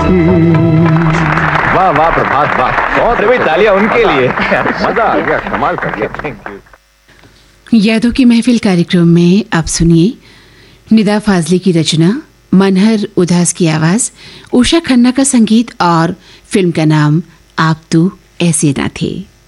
वाह वाह प्रभात वाह, बहुत भाई तालियां उनके लिए। मजा आ गया, कमाल कर दिया। Thank you. यादों की महफिल कार्यक्रम में अब सुनिए निदा फाजली की रचना, मनहर उदास की आवाज, उषा खन्ना का संगीत और फिल्म का नाम आप तो ऐसे ना थे।